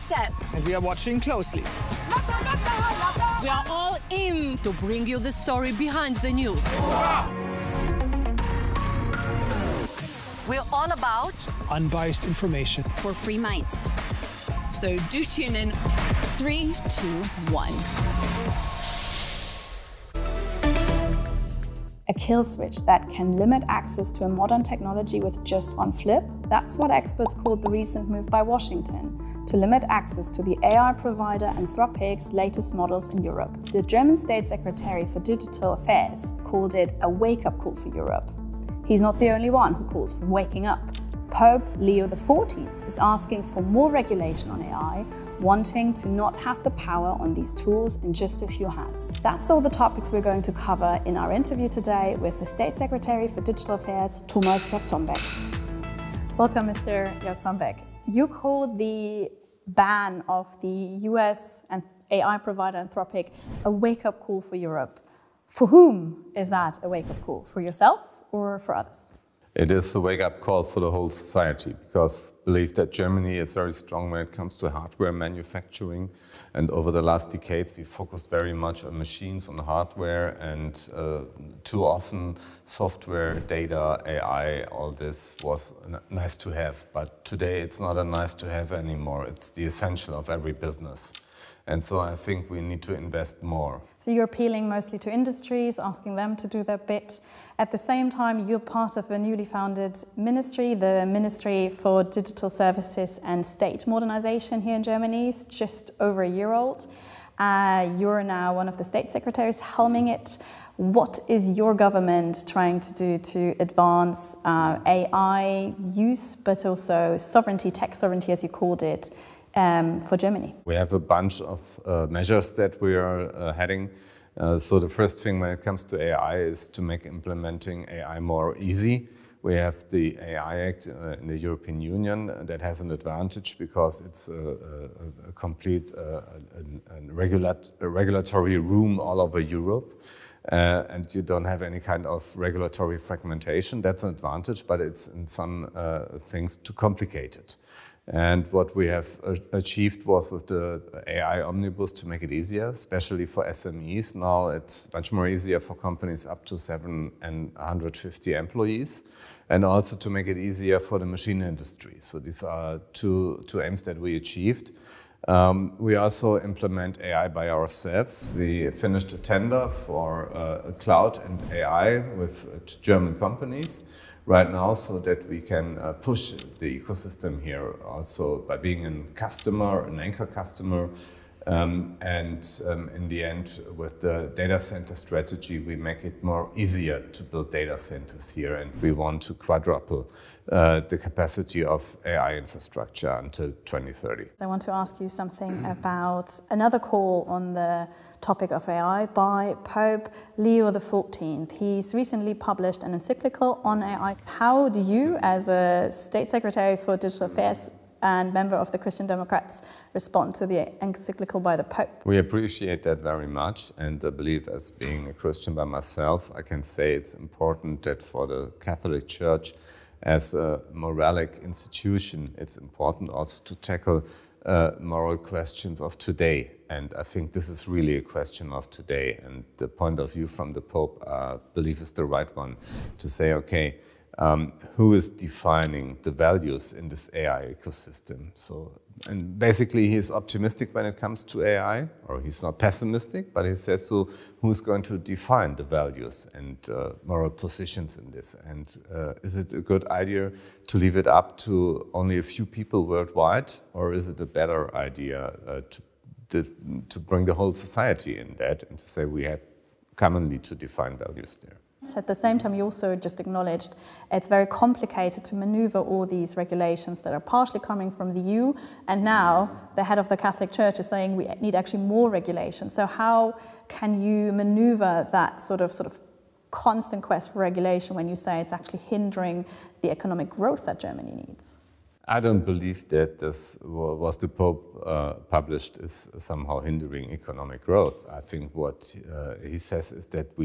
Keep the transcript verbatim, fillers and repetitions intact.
step. And we are watching closely. We are all in to bring you the story behind the news. We're all about Unbiased information. For free minds. So do tune in. Three, two, one. A kill switch that can limit access to a modern technology with just one flip? That's what experts called the recent move by Washington to limit access to the A I provider Anthropic's latest models in Europe. The German State Secretary for Digital Affairs called it a wake-up call for Europe. He's not the only one who calls for waking up. Pope Leo the fourteenth is asking for more regulation on A I, wanting to not have the power on these tools in just a few hands. That's all the topics we're going to cover in our interview today with the State Secretary for Digital Affairs, Thomas Jarzombeck. Welcome, Mister Jarzombeck. You called the ban of the U S and A I provider Anthropic a wake-up call for Europe. For whom is that a wake-up call? For yourself or for others? It is a wake-up call for the whole society, because I believe that Germany is very strong when it comes to hardware manufacturing. And over the last decades, we focused very much on machines, on hardware, and uh, too often software, data, A I, all this was nice to have. But today it's not a nice to have anymore. It's the essential of every business. And so I think we need to invest more. So you're appealing mostly to industries, asking them to do their bit. At the same time, you're part of a newly founded ministry, the Ministry for Digital Services and State Modernization here in Germany. It's just over a year old. Uh, you're now one of the state secretaries helming it. What is your government trying to do to advance uh, A I use, but also sovereignty, tech sovereignty as you called it, Um, for Germany? We have a bunch of uh, measures that we are uh, heading. Uh, so the first thing when it comes to A I is to make implementing A I more easy. We have the A I Act uh, in the European Union that has an advantage because it's a, a, a complete uh, a, a, regulat a regulatory room all over Europe. Uh, and you don't have any kind of regulatory fragmentation. That's an advantage, but it's in some uh, things too complicated. And what we have achieved was with the A I Omnibus to make it easier, especially for S M Es. Now it's much more easier for companies up to seven and one hundred fifty employees, and also to make it easier for the machine industry. So these are two, two aims that we achieved. Um, we also implement A I by ourselves. We finished a tender for uh, cloud and A I with uh, German companies right now, so that we can uh, push the ecosystem here also by being a customer, an anchor customer. Um, and um, in the end, with the data center strategy, we make it more easier to build data centers here. And we want to quadruple uh, the capacity of A I infrastructure until twenty thirty. I want to ask you something about another call on the topic of A I by Pope Leo the fourteenth. He's recently published an encyclical on A I. How do you, as a State Secretary for Digital Affairs and member of the Christian Democrats, respond to the encyclical by the Pope? We appreciate that very much, and I believe, as being a Christian by myself, I can say it's important that for the Catholic Church as a moralic institution, it's important also to tackle uh, moral questions of today. And I think this is really a question of today, and the point of view from the Pope, I uh, believe, is the right one, to say, okay, Um, who is defining the values in this A I ecosystem? So, and basically he's optimistic when it comes to A I, or he's not pessimistic, but he says, so who's going to define the values and uh, moral positions in this? And uh, is it a good idea to leave it up to only a few people worldwide, or is it a better idea uh, to, to, to bring the whole society in that and to say we have commonly to define values there? At the same time, you also just acknowledged it's very complicated to maneuver all these regulations that are partially coming from the E U, and now the head of the Catholic Church is saying we need actually more regulation. So how can you maneuver that sort of sort of constant quest for regulation when you say it's actually hindering the economic growth that Germany needs? I don't believe that this was the Pope uh, published is somehow hindering economic growth. I think what uh, he says is that we